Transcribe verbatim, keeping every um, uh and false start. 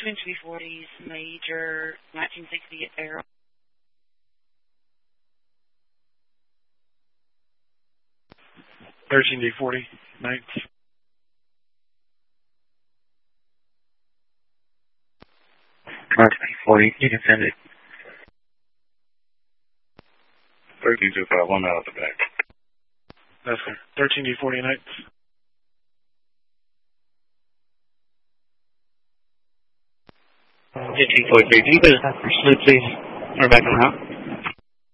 Twin three forties, Major, nineteen sixty at Arrow. thirteen D forty, ninth. Mark D forty, you can send it. thirteen two five one out of the back. That's clear. thirteen D forty, ninth. fifteen forty-three, can you put us out for sleep, please? We're back on out.